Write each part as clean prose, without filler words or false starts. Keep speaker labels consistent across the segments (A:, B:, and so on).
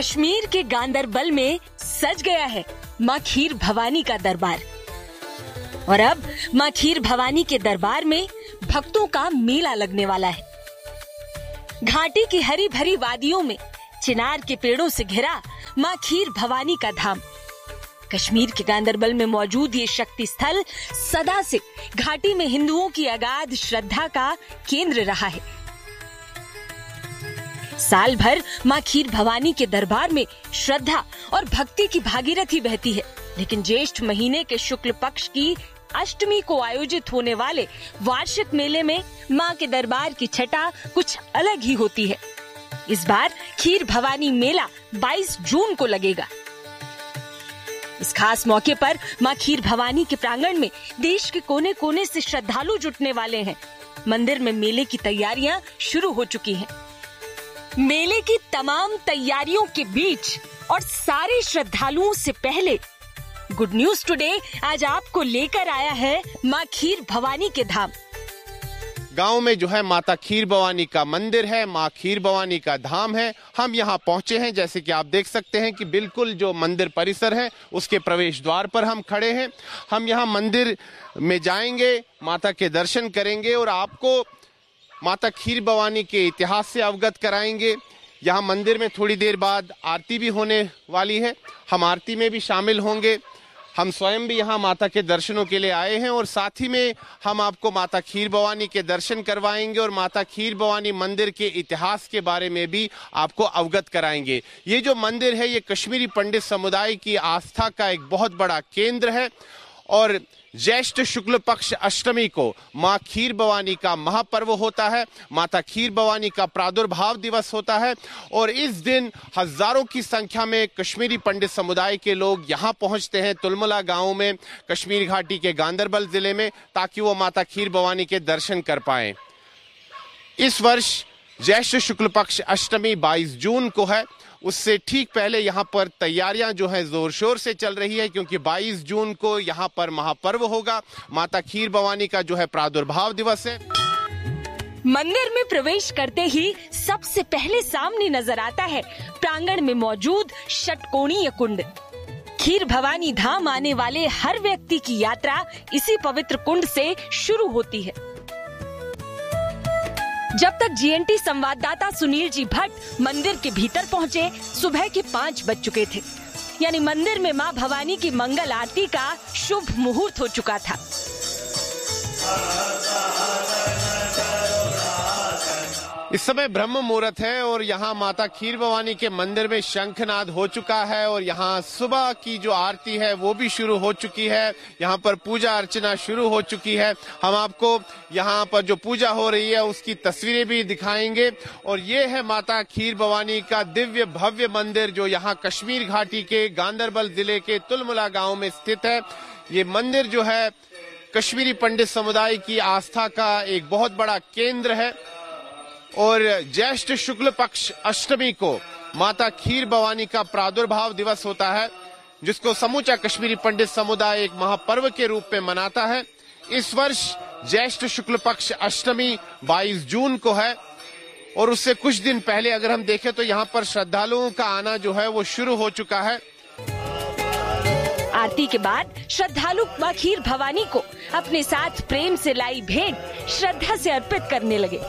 A: कश्मीर के गांदरबल में सज गया है माँ खीर भवानी का दरबार। और अब माँ खीर भवानी के दरबार में भक्तों का मेला लगने वाला है। घाटी की हरी भरी वादियों में चिनार के पेड़ों से घिरा माँ खीर भवानी का धाम। कश्मीर के गांदरबल में मौजूद ये शक्ति स्थल सदा से घाटी में हिंदुओं की अगाध श्रद्धा का केंद्र रहा है। साल भर माँ खीर भवानी के दरबार में श्रद्धा और भक्ति की भागीरथी बहती है, लेकिन ज्येष्ठ महीने के शुक्ल पक्ष की अष्टमी को आयोजित होने वाले वार्षिक मेले में माँ के दरबार की छटा कुछ अलग ही होती है। इस बार खीर भवानी मेला 22 जून को लगेगा। इस खास मौके पर माँ खीर भवानी के प्रांगण में देश के कोने कोने से श्रद्धालु जुटने वाले हैं। मंदिर में मेले की तैयारियां शुरू हो चुकी हैं। मेले की तमाम तैयारियों के बीच और सारे श्रद्धालुओं से पहले गुड न्यूज टुडे आज आपको लेकर आया है माँ खीर भवानी के धाम।
B: गांव में जो है माता खीर भवानी का मंदिर है, माँ खीर भवानी का धाम है। हम यहाँ पहुंचे हैं, जैसे कि आप देख सकते हैं कि बिल्कुल जो मंदिर परिसर है उसके प्रवेश द्वार पर हम खड़े हैं। हम यहाँ मंदिर में जाएंगे, माता के दर्शन करेंगे और आपको माता खीर भवानी के इतिहास से अवगत कराएंगे। यहाँ मंदिर में थोड़ी देर बाद आरती भी होने वाली है, हम आरती में भी शामिल होंगे। हम स्वयं भी यहाँ माता के दर्शनों के लिए आए हैं और साथ ही में हम आपको माता खीर भवानी के दर्शन करवाएंगे और माता खीर भवानी मंदिर के इतिहास के बारे में भी आपको अवगत कराएंगे। ये जो मंदिर है ये कश्मीरी पंडित समुदाय की आस्था का एक बहुत बड़ा केंद्र है और ज्येष्ठ शुक्ल पक्ष अष्टमी को माँ खीर भवानी का महापर्व होता है। माता खीर भवानी का प्रादुर्भाव दिवस होता है और इस दिन हजारों की संख्या में कश्मीरी पंडित समुदाय के लोग यहाँ पहुँचते हैं तुलमुला गांव में, कश्मीर घाटी के गांदरबल जिले में, ताकि वो माता खीर भवानी के दर्शन कर पाए। इस वर्ष ज्येष्ठ शुक्ल पक्ष अष्टमी 22 जून को है। उससे ठीक पहले यहाँ पर तैयारियां जो है जोर शोर से चल रही है, क्योंकि 22 जून को यहाँ पर महापर्व होगा। माता खीर भवानी का जो है प्रादुर्भाव दिवस है।
A: मंदिर में प्रवेश करते ही सबसे पहले सामने नजर आता है प्रांगण में मौजूद षटकोणीय कुंड। खीर भवानी धाम आने वाले हर व्यक्ति की यात्रा इसी पवित्र कुंड से शुरू होती है। जब तक जीएनटी संवाददाता सुनील जी भट्ट मंदिर के भीतर पहुंचे, सुबह के 5 बज चुके थे, यानी मंदिर में मां भवानी की मंगल आरती का शुभ मुहूर्त हो चुका था।
B: इस समय ब्रह्म मुहूर्त है और यहाँ माता खीर भवानी के मंदिर में शंखनाद हो चुका है और यहाँ सुबह की जो आरती है वो भी शुरू हो चुकी है। यहाँ पर पूजा अर्चना शुरू हो चुकी है। हम आपको यहाँ पर जो पूजा हो रही है उसकी तस्वीरें भी दिखाएंगे। और ये है माता खीर भवानी का दिव्य भव्य मंदिर जो यहाँ कश्मीर घाटी के गांदरबल जिले के तुलमुला गांव में स्थित है। ये मंदिर जो है कश्मीरी पंडित समुदाय की आस्था का एक बहुत बड़ा केंद्र है और ज्येष्ठ शुक्ल पक्ष अष्टमी को माता खीर भवानी का प्रादुर्भाव दिवस होता है, जिसको समूचा कश्मीरी पंडित समुदाय एक महापर्व के रूप में मनाता है। इस वर्ष ज्येष्ठ शुक्ल पक्ष अष्टमी 22 जून को है और उससे कुछ दिन पहले अगर हम देखें तो यहाँ पर श्रद्धालुओं का आना जो है वो शुरू हो चुका है।
A: आरती के बाद श्रद्धालु मां खीर भवानी को अपने साथ प्रेम से लाई भेंट श्रद्धा से अर्पित करने लगे।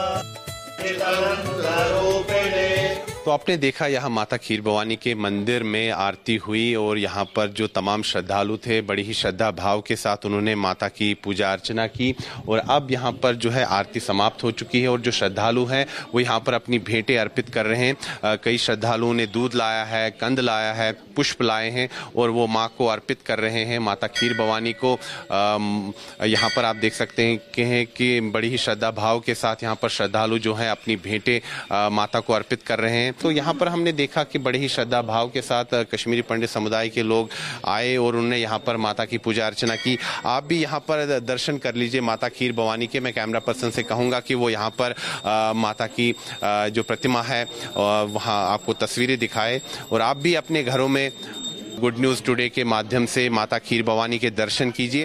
B: तो आपने देखा यहाँ माता खीर भवानी के मंदिर में आरती हुई और यहाँ पर जो तमाम श्रद्धालु थे बड़ी ही श्रद्धा भाव के साथ उन्होंने माता की पूजा अर्चना की और अब यहाँ पर जो है आरती समाप्त हो चुकी है और जो श्रद्धालु हैं वो यहाँ पर अपनी भेंटें अर्पित कर रहे हैं। कई श्रद्धालुओं ने दूध लाया है, कंद लाया है, पुष्प लाए हैं और वो माँ को अर्पित कर रहे हैं, माता खीर भवानी को। यहाँ पर आप देख सकते हैं कि बड़ी ही श्रद्धा भाव के साथ यहाँ पर श्रद्धालु जो है अपनी भेंटें माता को अर्पित कर रहे हैं। तो यहाँ पर हमने देखा कि बड़ी ही श्रद्धा भाव के साथ कश्मीरी पंडित समुदाय के लोग आए और उन्होंने यहाँ पर माता की पूजा अर्चना की। आप भी यहाँ पर दर्शन कर लीजिए माता खीर भवानी के। मैं कैमरा पर्सन से कहूँगा कि वो यहाँ पर माता की जो प्रतिमा है वहाँ आपको तस्वीरें दिखाए और आप भी अपने घरों में गुड न्यूज टुडे के माध्यम से माता खीर भवानी के दर्शन कीजिए।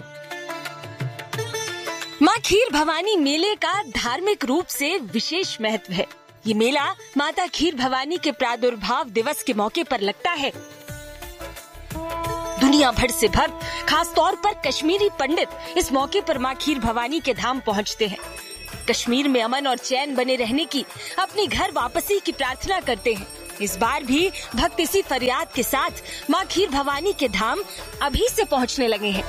A: मां खीर भवानी मेले का धार्मिक रूप से विशेष महत्व है। ये मेला माता खीर भवानी के प्रादुर्भाव दिवस के मौके पर लगता है। दुनिया भर से भक्त, खास तौर पर कश्मीरी पंडित इस मौके पर मां खीर भवानी के धाम पहुंचते हैं। कश्मीर में अमन और चैन बने रहने की, अपनी घर वापसी की प्रार्थना करते हैं। इस बार भी भक्त इसी फरियाद के साथ मां खीर भवानी के धाम अभी से पहुंचने लगे हैं।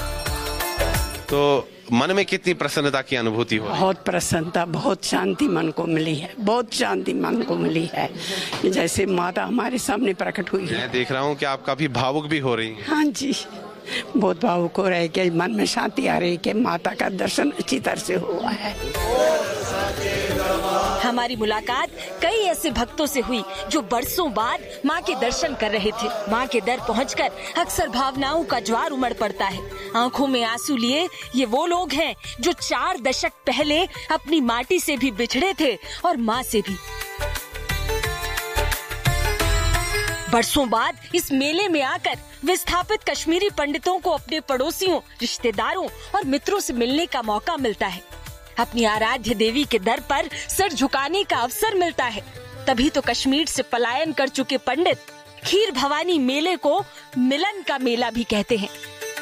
B: तो मन में कितनी प्रसन्नता की अनुभूति हो?
C: बहुत प्रसन्नता, बहुत शांति मन को मिली है, बहुत शांति मन को मिली है, जैसे माता हमारे सामने प्रकट हुई है।
B: मैं देख रहा हूँ कि आप काफी भावुक भी हो रही हैं।
C: हाँ जी, बहुत भावुक हो रहे कि मन में शांति आ रही कि माता का दर्शन अच्छी तरह से हुआ है।
A: हमारी मुलाकात कई ऐसे भक्तों से हुई जो बरसों बाद मां के दर्शन कर रहे थे। मां के दर पहुंचकर अक्सर भावनाओं का ज्वार उमड़ पड़ता है। आंखों में आंसू लिए ये वो लोग हैं जो 4 दशक पहले अपनी माटी से भी बिछड़े थे और मां से भी। बरसों बाद इस मेले में आकर विस्थापित कश्मीरी पंडितों को अपने पड़ोसियों, रिश्तेदारों और मित्रों से मिलने का मौका मिलता है। अपनी आराध्य देवी के दर पर सिर झुकाने का अवसर मिलता है। तभी तो कश्मीर से पलायन कर चुके पंडित खीर भवानी मेले को मिलन का मेला भी कहते हैं।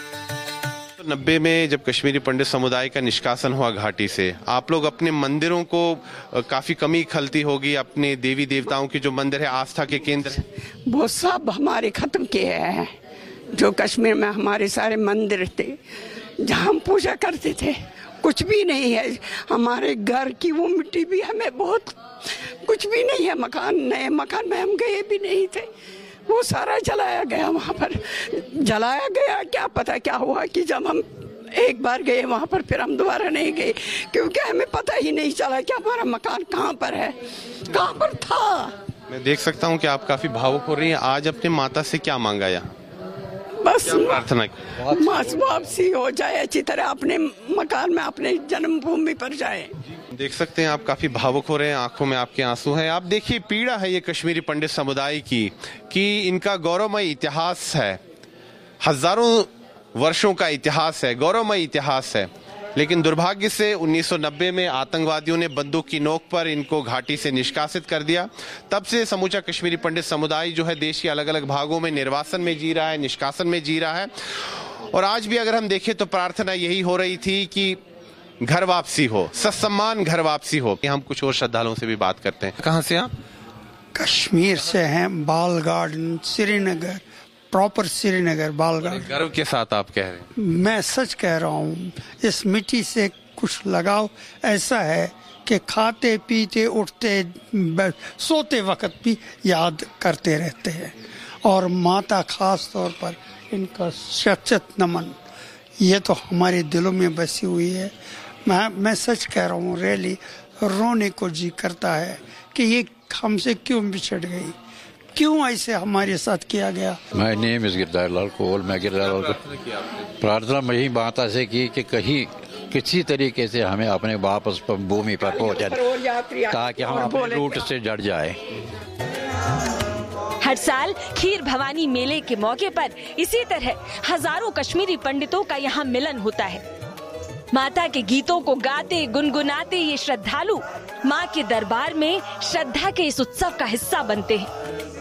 B: 90 में जब कश्मीरी पंडित समुदाय का निष्कासन हुआ घाटी से, आप लोग अपने मंदिरों को काफी कमी खलती होगी। अपने देवी देवताओं के जो मंदिर है, आस्था के केंद्र,
C: वो सब हमारे खत्म किए हैं। जो कश्मीर में हमारे सारे मंदिर थे जहाँ हम पूजा करते थे, कुछ भी नहीं है। हमारे घर की वो मिट्टी भी हमें बहुत, कुछ भी नहीं है। मकान, नए मकान में हम गए भी नहीं थे, वो सारा जलाया गया। वहाँ पर जलाया गया, क्या पता क्या हुआ कि जब हम एक बार गए वहाँ पर, फिर हम दोबारा नहीं गए, क्योंकि हमें पता ही नहीं चला कि हमारा मकान कहाँ पर है, कहाँ पर था।
B: मैं देख सकता हूँ कि आप काफी भावुक हो रही हैं। आज अपने माता से क्या मांगा यहाँ?
C: बस
B: प्रार्थना की
C: वापसी हो जाए अच्छी तरह, अपने मकान में, अपने जन्मभूमि पर जाए।
B: देख सकते हैं आप काफी भावुक हो रहे हैं, आंखों में आपके आंसू हैं। आप देखिए, पीड़ा है ये कश्मीरी पंडित समुदाय की कि इनका गौरवमय इतिहास है, हजारों वर्षों का इतिहास है, गौरवमय इतिहास है। लेकिन दुर्भाग्य से 1990 में आतंकवादियों ने बंदूक की नोक पर इनको घाटी से निष्कासित कर दिया। तब से समूचा कश्मीरी पंडित समुदाय जो है देश के अलग अलग भागों में निर्वासन में जी रहा है, निष्कासन में जी रहा है। और आज भी अगर हम देखें तो प्रार्थना यही हो रही थी कि घर वापसी हो, ससम्मान घर वापसी हो। हम कुछ और श्रद्धालुओं से भी बात करते हैं। कहाँ से आप?
D: कश्मीर से हैं, बाल गार्डन, श्रीनगर, प्रॉपर श्रीनगर, बाल गार्डन।
B: गर्व के साथ आप कह रहे हैं?
D: मैं सच कह रहा हूँ, इस मिट्टी से कुछ लगाव ऐसा है कि खाते पीते उठते सोते वक्त भी याद करते रहते हैं। और माता खास तौर पर इनका सचत नमन, ये तो हमारे दिलों में बसी हुई है। मैं सच कह रहा हूँ, रियली रोने को जी करता है कि ये हमसे क्यों बिछड़ गई, क्यों ऐसे हमारे साथ किया गया।
E: माय नेम इज गिरधार लाल कोल। मैं गिरधार लाल को प्रार्थना वही माता से की कि कहीं किसी तरीके से हमें अपने वापस भूमि पर पहुंचा, ताकि हम अपने रूट से जड़ जाए।
A: हर साल खीर भवानी मेले के मौके पर इसी तरह हजारों कश्मीरी पंडितों का यहाँ मिलन होता है। माता के गीतों को गाते गुनगुनाते ये श्रद्धालु माँ के दरबार में श्रद्धा के इस उत्सव का हिस्सा बनते हैं।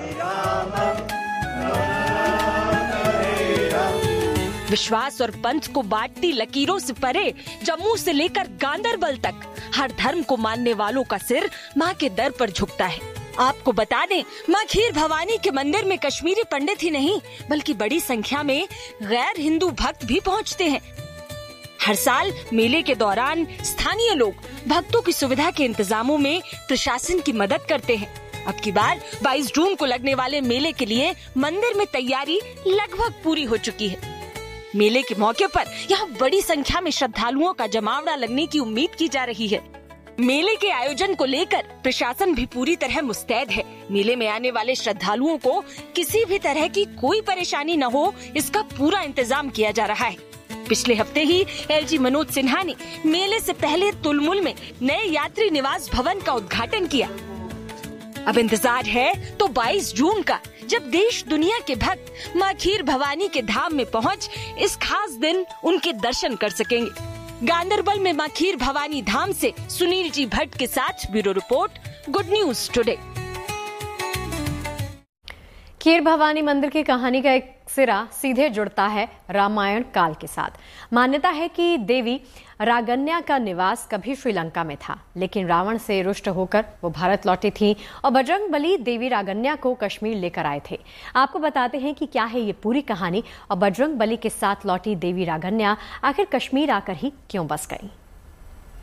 A: विश्वास और पंथ को बांटती लकीरों से परे जम्मू से लेकर गांदरबल तक हर धर्म को मानने वालों का सिर माँ के दर पर झुकता है। आपको बता दें, माँ खीर भवानी के मंदिर में कश्मीरी पंडित ही नहीं बल्कि बड़ी संख्या में गैर हिंदू भक्त भी पहुँचते हैं। हर साल मेले के दौरान स्थानीय लोग भक्तों की सुविधा के इंतजामों में प्रशासन की मदद करते हैं। अब की बार 22 जून को लगने वाले मेले के लिए मंदिर में तैयारी लगभग पूरी हो चुकी है। मेले के मौके पर यहाँ बड़ी संख्या में श्रद्धालुओं का जमावड़ा लगने की उम्मीद की जा रही है। मेले के आयोजन को लेकर प्रशासन भी पूरी तरह मुस्तैद है। मेले में आने वाले श्रद्धालुओं को किसी भी तरह की कोई परेशानी न हो, इसका पूरा इंतजाम किया जा रहा है। पिछले हफ्ते ही एलजी मनोज सिन्हा ने मेले से पहले तुलमुल में नए यात्री निवास भवन का उद्घाटन किया। अब इंतजार है तो 22 जून का, जब देश दुनिया के भक्त माँ खीर भवानी के धाम में पहुँच इस खास दिन उनके दर्शन कर सकेंगे। गांदरबल में माँ खीर भवानी धाम से सुनील जी भट्ट के साथ bureau report, good news today.
F: खीर भवानी मंदिर की कहानी का एक सिरा सीधे जुड़ता है रामायण काल के साथ। मान्यता है कि देवी रागन्या का निवास कभी श्रीलंका में था, लेकिन रावण से रुष्ट होकर वो भारत लौटी थी और बजरंग बली देवी रागन्या को कश्मीर लेकर आए थे। आपको बताते हैं कि क्या है ये पूरी कहानी और बजरंग बली के साथ लौटी देवी रागन्या आखिर कश्मीर आकर ही क्यों बस गई।